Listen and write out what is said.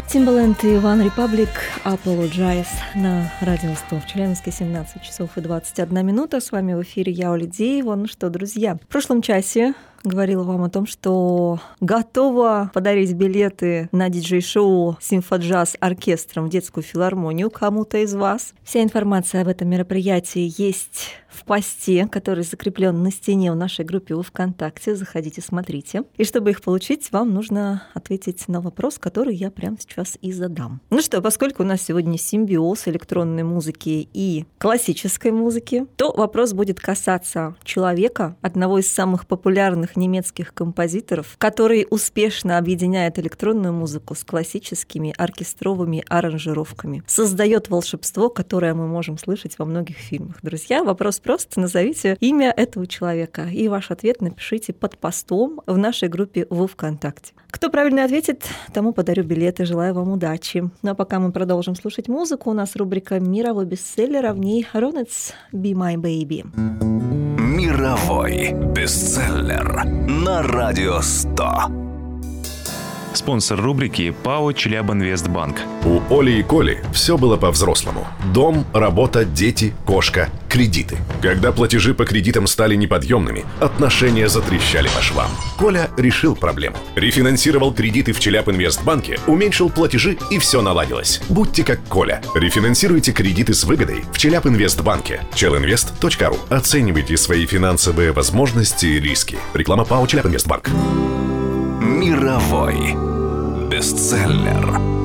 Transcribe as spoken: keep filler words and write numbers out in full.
Timbaland и One Republic Apologize на радио сто в Челябинске, семнадцать часов и двадцать одна минута. С вами в эфире я, Оля Деева. Ну что, друзья, в прошлом часе говорила вам о том, что готова подарить билеты на диджей-шоу «Симфоджаз» оркестром в детскую филармонию кому-то из вас. Вся информация об этом мероприятии есть в посте, который закреплен на стене в нашей группе во ВКонтакте. Заходите, смотрите. И чтобы их получить, вам нужно ответить на вопрос, который я прямо сейчас и задам. Ну что, поскольку у нас сегодня симбиоз электронной музыки и классической музыки, то вопрос будет касаться человека, одного из самых популярных немецких композиторов, который успешно объединяет электронную музыку с классическими оркестровыми аранжировками, создает волшебство, которое мы можем слышать во многих фильмах. Друзья, вопрос просто: назовите имя этого человека, и ваш ответ напишите под постом в нашей группе во ВКонтакте. Кто правильно ответит, тому подарю билеты. Желаю вам удачи. Ну а пока мы продолжим слушать музыку, у нас рубрика «Мировой бестселлер», а в ней Ronet's «Be My Baby». Мировой бестселлер на Радио сто. Спонсор рубрики ПАО «Челябинвестбанк». У Оли и Коли все было по-взрослому. Дом, работа, дети, кошка, кредиты. Когда платежи по кредитам стали неподъемными, отношения затрещали по швам. Коля решил проблему. Рефинансировал кредиты в Челябинвестбанке, уменьшил платежи, и все наладилось. Будьте как Коля. Рефинансируйте кредиты с выгодой в Челябинвестбанке. челинвест точка ру. Оценивайте свои финансовые возможности и риски. Реклама ПАО «Челябинвестбанк». Мировой бестселлер.